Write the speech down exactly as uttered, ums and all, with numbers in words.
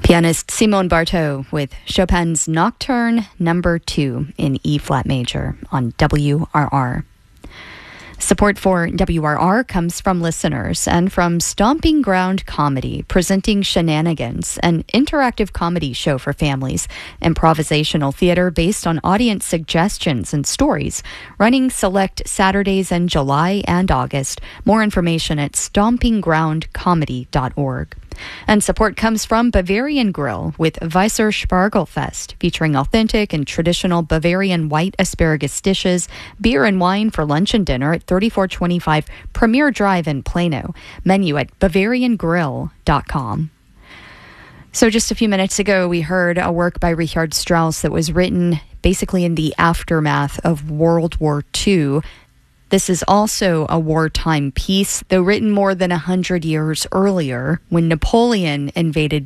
Pianist Simone Barteau with Chopin's Nocturne Number two in E-flat major on W R R. Support for W R R comes from listeners and from Stomping Ground Comedy, presenting Shenanigans, an interactive comedy show for families, improvisational theater based on audience suggestions and stories, running select Saturdays in July and August. More information at stomping ground comedy dot org. And support comes from Bavarian Grill with Weisser Spargelfest, featuring authentic and traditional Bavarian white asparagus dishes, beer and wine for lunch and dinner at thirty-four twenty-five Premier Drive in Plano. Menu at bavarian grill dot com. So just a few minutes ago, we heard a work by Richard Strauss that was written basically in the aftermath of World War Two. This is also a wartime piece, though written more than a hundred years earlier when Napoleon invaded